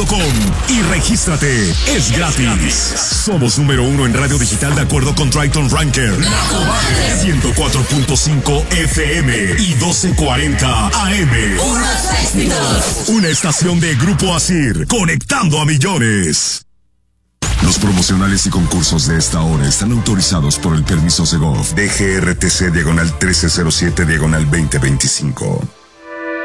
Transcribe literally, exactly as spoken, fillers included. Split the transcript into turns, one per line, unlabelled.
punto com y regístrate. Es gratis. Somos número uno en radio digital de acuerdo con Triton Ranker. ciento cuatro punto cinco F M y doce cuarenta A M.
Unos éxitos.
Una estación de Grupo Asir, conectando a millones. Los promocionales y concursos de esta hora están autorizados por el permiso Segov D G R T C diagonal trece cero siete diagonal veinte veinticinco.